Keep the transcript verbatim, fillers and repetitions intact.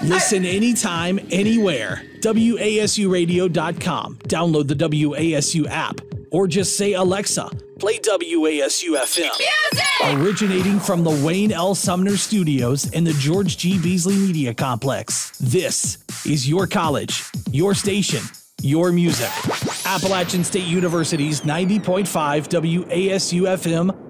Listen anytime, anywhere. W A S U radio dot com. Download the W A S U app. Or just say, Alexa, play W A S U F M. Music! Originating from the Wayne L. Sumner Studios in the George G. Beasley Media Complex. This is your college, your station, your music. Appalachian State University's ninety point five W A S U F M